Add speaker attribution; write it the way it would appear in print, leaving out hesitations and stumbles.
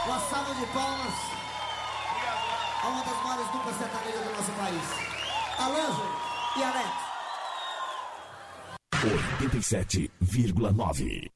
Speaker 1: Uma salva de palmas a uma das maiores duplas sertanejas do nosso país. Alanjo e Alex.
Speaker 2: 87,9.